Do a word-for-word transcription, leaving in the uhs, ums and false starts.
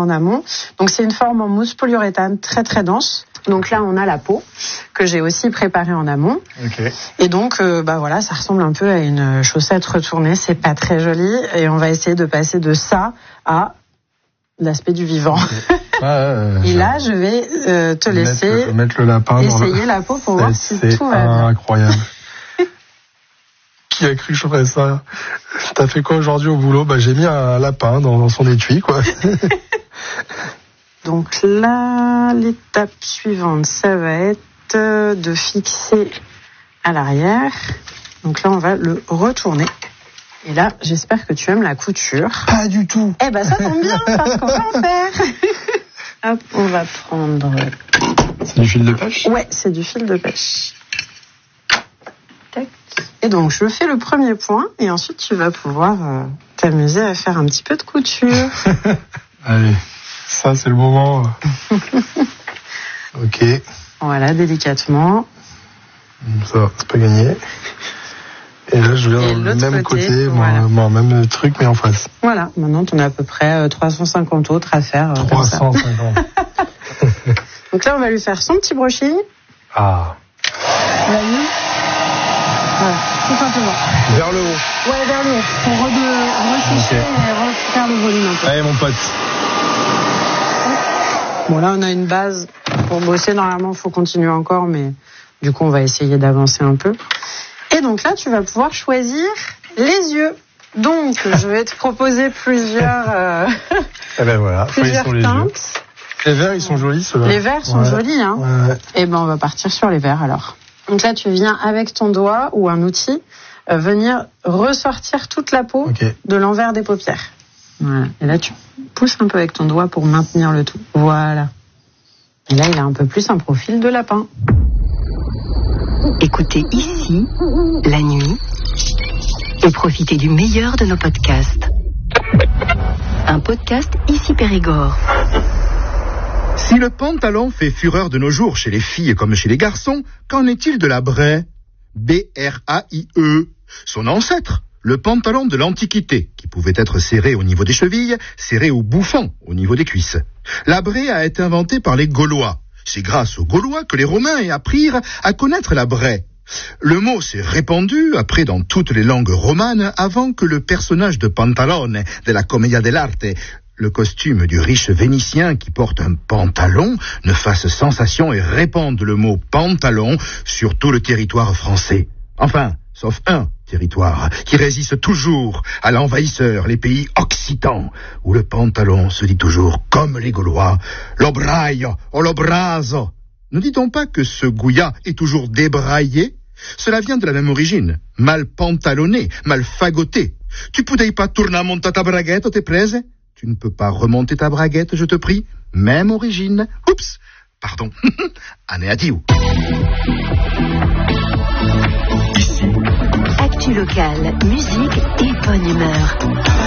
en amont. Donc c'est une forme en mousse polyuréthane très très dense. Donc là on a la peau que j'ai aussi préparée en amont. Okay. Et donc euh, bah voilà, ça ressemble un peu à une chaussette retournée, c'est pas très joli et on va essayer de passer de ça à l'aspect du vivant. Okay. Ah, euh, et là je vais euh, te laisser mettre le, mettre le lapin essayer dans le... la peau pour voir si c'est tout va bien. Incroyable. Qui a cru que je ferais ça? T'as fait quoi aujourd'hui au boulot? Bah j'ai mis un lapin dans, dans son étui, quoi. Donc là, l'étape suivante, ça va être de fixer à l'arrière. Donc là, on va le retourner. Et là, j'espère que tu aimes la couture. Pas du tout. Eh ben, ça tombe bien, parce qu'on va en faire. Hop, on va prendre... C'est du fil de pêche? Ouais, c'est du fil de pêche. Tac. Et donc, je fais le premier point, et ensuite, tu vas pouvoir euh, t'amuser à faire un petit peu de couture. Allez. Ça, c'est le moment. Ok. Voilà, délicatement. Ça, c'est pas gagné. Et là, je viens Et dans le même côté, côté voilà. bon, bon, même truc, mais en face. Voilà, maintenant, tu en as à peu près trois cent cinquante autres à faire. Euh, trois cent cinquante. Donc là, on va lui faire son petit brushing. Ah. Voilà, tout simplement. Vers le haut. Ouais, vers le haut. Pour re-sécher okay. et refaire le volume un peu. Allez, mon pote. Bon, là, on a une base pour bosser. Normalement, il faut continuer encore, mais du coup, on va essayer d'avancer un peu. Et donc là, tu vas pouvoir choisir les yeux. Donc, je vais te proposer plusieurs, euh, eh ben voilà, plusieurs les teintes. Yeux. Les verts, ils sont jolis, ceux-là. Les verts sont ouais. jolis, hein. Ouais, ouais. Et ben, on va partir sur les verts, alors. Donc là, tu viens avec ton doigt ou un outil, euh, venir ressortir toute la peau okay. de l'envers des paupières. Voilà. Et là, tu pousses un peu avec ton doigt pour maintenir le tout. Voilà. Et là, il a un peu plus un profil de lapin. Écoutez ici, la nuit, et profitez du meilleur de nos podcasts. Un podcast Ici Périgord. Si le pantalon fait fureur de nos jours chez les filles comme chez les garçons, qu'en est-il de la braie? B R A I E. Son ancêtre, le pantalon de l'Antiquité, qui pouvait être serré au niveau des chevilles, serré au bouffon, au niveau des cuisses. La braie a été inventée par les Gaulois. C'est grâce aux Gaulois que les Romains apprirent à connaître la braie. Le mot s'est répandu après dans toutes les langues romanes avant que le personnage de Pantalone de la Commedia dell'arte, le costume du riche Vénitien qui porte un pantalon, ne fasse sensation et répande le mot pantalon sur tout le territoire français. Enfin, sauf un territoire qui résiste toujours à l'envahisseur, les pays occitans, où le pantalon se dit toujours, comme les Gaulois, l'obraio o l'obraso. Ne dit-on pas que ce gouillat est toujours débraillé? Cela vient de la même origine, mal pantalonné, mal fagoté. Tu poudais pas tourner à monter ta braguette, t'es prese? Tu ne peux pas remonter ta braguette, je te prie. Même origine. Oups, pardon. Anéatiu. Actu locale, musique et bonne humeur.